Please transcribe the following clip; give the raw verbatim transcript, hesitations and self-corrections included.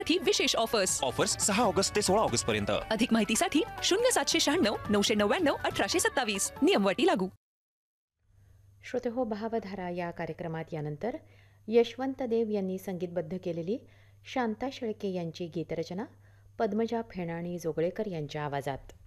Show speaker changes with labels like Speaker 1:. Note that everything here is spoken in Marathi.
Speaker 1: साठी विशेष ऑफर्स
Speaker 2: ऑफर्स सहा ऑगस्ट ते सोळा ऑगस्ट पर्यंत.
Speaker 1: अधिक माहितीसाठी शून्य सातशे शहाण्णव नऊशे नव्याण्णव अठराशे सत्तावीस नियमवटी लागू.
Speaker 3: श्रोते हो, भावधारा या कार्यक्रमात यानंतर यशवंत देव यांनी संगीतबद्ध केलेली शांता शेळके यांची गीतरचना पद्मजा फेणाणी जोगळेकर यांच्या आवाजात.